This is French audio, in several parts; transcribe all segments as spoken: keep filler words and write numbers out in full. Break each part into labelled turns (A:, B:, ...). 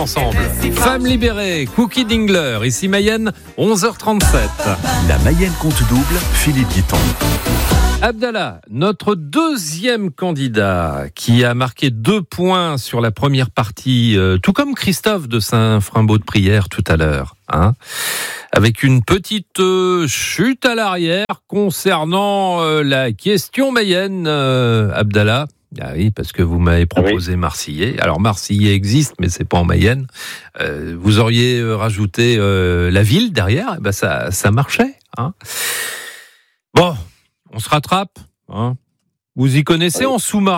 A: Ensemble. Femme libérée, Cookie Dingler, ici Mayenne, onze heures trente-sept.
B: La Mayenne compte double, Philippe Guiton.
A: Abdallah, notre deuxième candidat qui a marqué deux points sur la première partie, euh, tout comme Christophe de Saint-Frimbault-de-Prière tout à l'heure, hein, avec une petite euh, chute à l'arrière concernant euh, la question Mayenne, euh, Abdallah. Ah oui, parce que vous m'avez proposé oui. Marseillais. Alors Marseillais existe, mais c'est pas en Mayenne. Euh, vous auriez rajouté euh, la ville derrière, et ben ça, ça marchait. Hein. Bon, on se rattrape. Hein. Vous y connaissez oui. en sous-marin ?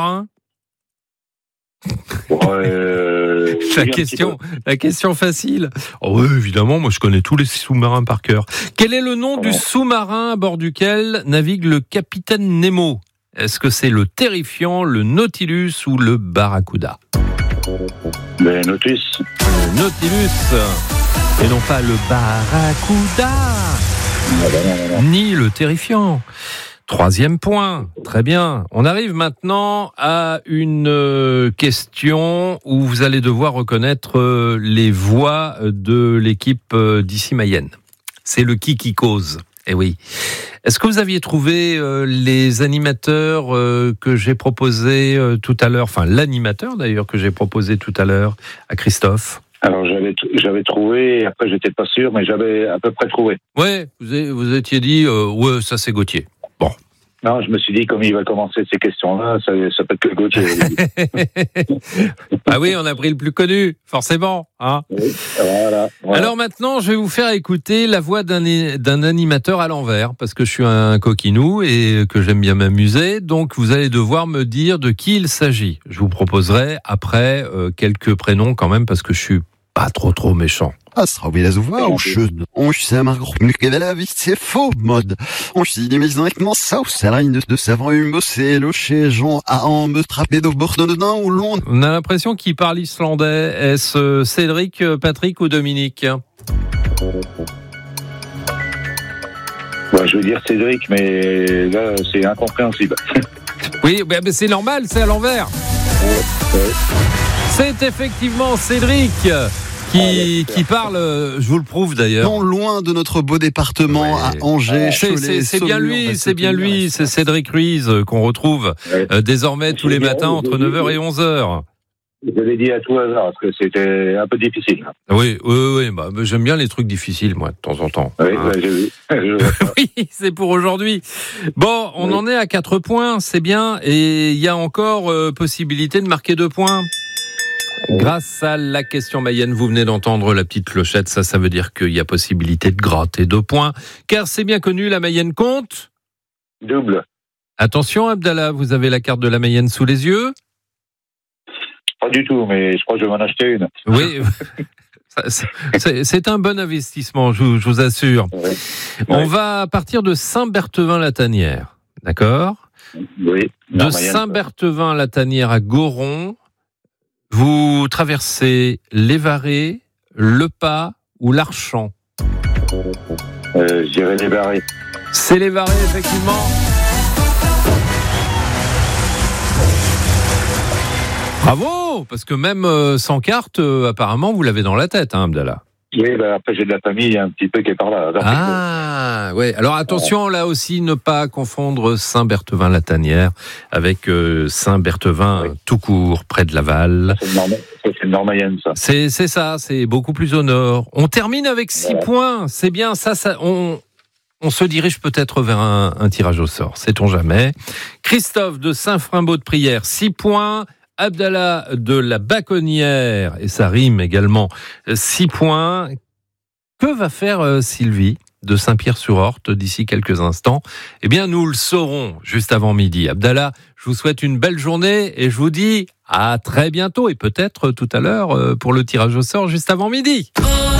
C: euh,
A: la question, la question facile. Oh oui, évidemment, moi je connais tous les sous-marins par cœur. Quel est le nom oh. du sous-marin à bord duquel navigue le capitaine Nemo ? Est-ce que c'est le Terrifiant, le Nautilus ou le Barracuda ?
C: Le Nautilus.
A: Le Nautilus. Et non pas le Barracuda.
C: Non, non, non, non.
A: Ni le Terrifiant. Troisième point. Très bien. On arrive maintenant à une question où vous allez devoir reconnaître les voix de l'équipe d'ici Mayenne. C'est le qui qui cause. Eh oui. Est-ce que vous aviez trouvé euh, les animateurs euh, que j'ai proposés euh, tout à l'heure, enfin l'animateur d'ailleurs que j'ai proposé tout à l'heure à Christophe ?
C: Alors j'avais j'avais trouvé, après j'étais pas sûr, mais j'avais à peu près trouvé.
A: Ouais, vous, vous étiez dit, euh, ouais, ça c'est Gauthier. Bon.
C: Non, je me suis dit, comme il va commencer ces questions-là, ça, ça peut être que Gauthier.
A: Ah oui, on a pris le plus connu, forcément. Hein
C: oui, voilà, voilà.
A: Alors maintenant, je vais vous faire écouter la voix d'un, d'un animateur à l'envers, parce que je suis un coquinou et que j'aime bien m'amuser. Donc, vous allez devoir me dire de qui il s'agit. Je vous proposerai après euh, quelques prénoms quand même, parce que je suis pas trop trop méchant.
D: Asrawilazuwa ou chud. On samar la vie c'est faux mode. On s'y dit mais avec ça ou ça la de savant humo c'est le chez Jean à en me trapper de bord de dedans ou loin.
A: On a l'impression qu'il parle islandais. Est-ce Cédric, Patrick ou Dominique ?
C: Ouais, je veux dire Cédric, mais là c'est incompréhensible.
A: Oui, mais c'est normal, c'est à l'envers.
C: Ouais, ouais.
A: C'est effectivement Cédric. Qui, qui parle, je vous le prouve d'ailleurs.
D: Non loin de notre beau département, ouais. à Angers,
A: c'est,
D: Cholet,
A: c'est, c'est
D: Saumur,
A: bien lui, c'est bien lui, c'est Cédric Ruiz qu'on retrouve ouais. euh, désormais tous les matins entre neuf heures et onze heures.
C: Je l'ai dit à tout hasard, parce que c'était un peu difficile.
A: Oui, oui, oui, bah, j'aime bien les trucs difficiles, moi, de temps en temps.
C: Oui,
A: hein.
C: bah, j'ai vu.
A: Oui, c'est pour aujourd'hui. Bon, on oui. en est à quatre points, c'est bien, et il y a encore euh, possibilité de marquer deux points. Grâce à la question Mayenne, vous venez d'entendre la petite clochette, ça, ça veut dire qu'il y a possibilité de gratter deux points, car c'est bien connu, la Mayenne compte
C: double.
A: Attention Abdallah, vous avez la carte de la Mayenne sous les yeux ?
C: Pas du tout, mais je crois que je vais m'en acheter une.
A: Oui, c'est, c'est un bon investissement, je vous, je vous assure.
C: Oui.
A: On
C: oui.
A: va partir de Saint-Berthevin-la-Tanière, d'accord ?
C: Oui.
A: De Saint-Berthevin-la-Tanière à Goron. Vous traversez l'Évaré, le Pas ou l'Archamp ?
C: euh, Je dirais l'Évaré.
A: C'est l'Évaré, effectivement. Bravo, parce que même euh, sans carte, euh, apparemment, vous l'avez dans la tête, hein, Abdallah.
C: Oui, bah après j'ai de la famille un petit peu qui est par là.
A: Ah, ouais. Alors attention, là aussi, ne pas confondre Saint-Berthevin-la-Tanière avec euh, Saint-Berthevin oui. tout court, près de Laval.
C: C'est le Nord, c'est le Nord Mayenne, ça.
A: C'est, c'est ça, c'est beaucoup plus au nord. On termine avec six ouais. points. C'est bien, ça, ça. On, on se dirige peut-être vers un, un tirage au sort. Sait-on jamais. Christophe de Saint-Frimbault-de-Prière, six points. Abdallah de la Baconnière, et ça rime également, six points. Que va faire euh, Sylvie de Saint-Pierre-sur-Orthe d'ici quelques instants ? Eh bien, nous le saurons juste avant midi. Abdallah, je vous souhaite une belle journée et je vous dis à très bientôt et peut-être tout à l'heure euh, pour le tirage au sort juste avant midi.